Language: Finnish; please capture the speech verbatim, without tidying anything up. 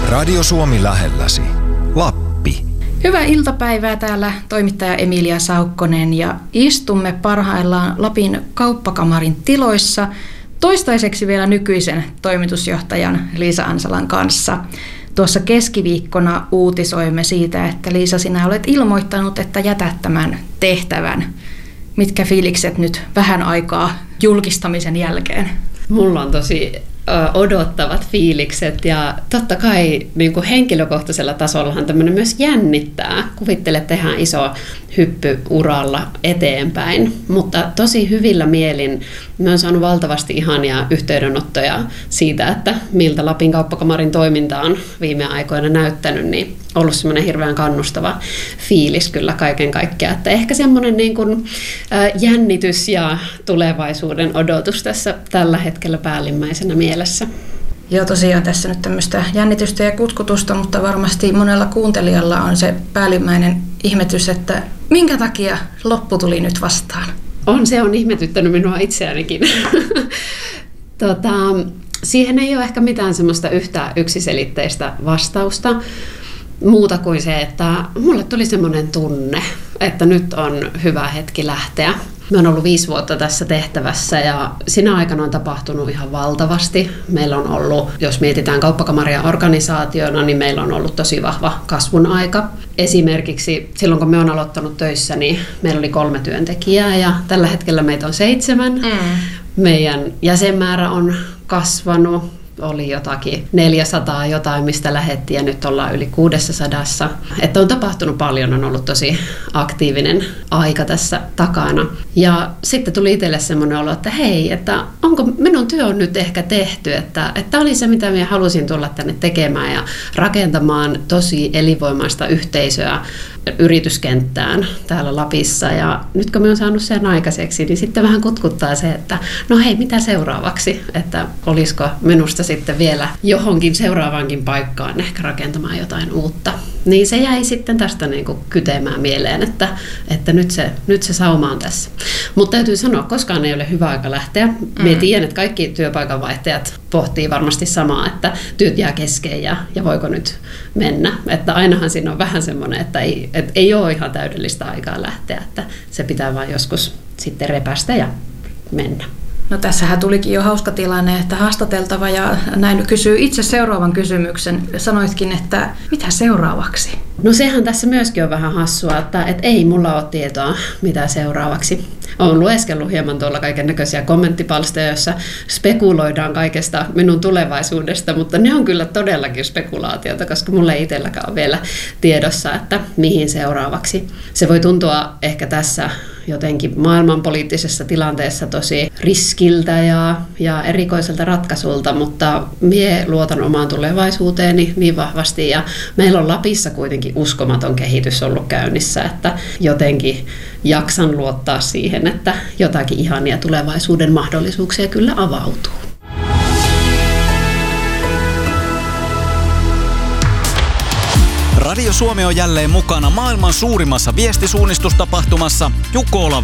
Radio Suomi lähelläsi. Lappi. Hyvää iltapäivää, täällä toimittaja Emilia Saukkonen ja istumme parhaillaan Lapin kauppakamarin tiloissa toistaiseksi vielä nykyisen toimitusjohtajan Liisa Ansalan kanssa. Tuossa keskiviikkona uutisoimme siitä, että Liisa, sinä olet ilmoittanut, että jätät tämän tehtävän. Mitkä fiilikset nyt vähän aikaa julkistamisen jälkeen? Mulla on tosi odottavat fiilikset ja totta kai niin kuin henkilökohtaisella tasollahan tämmöinen myös jännittää. Kuvittele, että tehdään iso hyppy uralla eteenpäin, mutta tosi hyvillä mielin. Mä oon saanut valtavasti ihania yhteydenottoja siitä, että miltä Lapin kauppakamarin toiminta on viime aikoina näyttänyt, niin ollut semmoinen hirveän kannustava fiilis kyllä kaiken kaikkiaan. Että ehkä semmoinen niin kuin jännitys ja tulevaisuuden odotus tässä tällä hetkellä päällimmäisenä mielessä. Joo, tosiaan tässä nyt tämmöistä jännitystä ja kutkutusta, mutta varmasti monella kuuntelijalla on se päällimmäinen ihmetys, että minkä takia loppu tuli nyt vastaan? On, se on ihmetyttänyt minua itseänikin. tota, siihen ei ole ehkä mitään semmoista yhtä yksiselitteistä vastausta. Muuta kuin se, että mulle tuli semmoinen tunne, että nyt on hyvä hetki lähteä. Mä oon ollut viisi vuotta tässä tehtävässä ja siinä aikana on tapahtunut ihan valtavasti. Meillä on ollut, jos mietitään kauppakamaria organisaationa, niin meillä on ollut tosi vahva kasvun aika. Esimerkiksi silloin, kun me on aloittanut töissä, niin meillä oli kolme työntekijää ja tällä hetkellä meitä on seitsemän. Mm. Meidän jäsenmäärä on kasvanut. Oli jotakin neljäsataa jotain, mistä lähdettiin ja nyt ollaan yli kuusisataa. Että on tapahtunut paljon, on ollut tosi aktiivinen aika tässä takana. Ja sitten tuli itselle semmoinen olo, että hei, että onko minun työ on nyt ehkä tehty, että, että oli se, mitä minä halusin tulla tänne tekemään ja rakentamaan tosi elinvoimaista yhteisöä yrityskenttään täällä Lapissa. Ja nyt kun me on saanut sen aikaiseksi, niin sitten vähän kutkuttaa se, että no hei, mitä seuraavaksi? Että olisiko minusta sitten vielä johonkin seuraavaankin paikkaan ehkä rakentamaan jotain uutta. Niin se jäi sitten tästä niin kuin kytemään mieleen, että, että nyt, se, nyt se sauma on tässä. Mutta täytyy sanoa, koskaan ei ole hyvä aika lähteä. Mm. Me tiedän, että kaikki työpaikanvaihtajat pohtii varmasti samaa, että työt jää kesken ja, ja voiko nyt mennä. Että ainahan siinä on vähän semmoinen, että ei, että ei ole ihan täydellistä aikaa lähteä, että se pitää vaan joskus sitten repästä ja mennä. No tässähän tulikin jo hauska tilanne, että haastateltava ja näin kysyy itse seuraavan kysymyksen. Sanoitkin, että mitä seuraavaksi? No sehän tässä myöskin on vähän hassua, että, että ei mulla ole tietoa, mitä seuraavaksi. Olen lueskellut hieman tuolla kaiken näköisiä kommenttipalstoja, joissa spekuloidaan kaikesta minun tulevaisuudesta, mutta ne on kyllä todellakin spekulaatiota, koska mulla ei itselläkään ole vielä tiedossa, että mihin seuraavaksi. Se voi tuntua ehkä tässä jotenkin maailmanpoliittisessa tilanteessa tosi riskiltä ja, ja erikoiselta ratkaisulta, mutta mie luotan omaan tulevaisuuteeni niin vahvasti ja meillä on Lapissa kuitenkin uskomaton kehitys ollut käynnissä, että jotenkin jaksan luottaa siihen, että jotakin ihania tulevaisuuden mahdollisuuksia kyllä avautuu. Radio Suomi on jälleen mukana maailman suurimmassa viestisuunnistustapahtumassa Jukola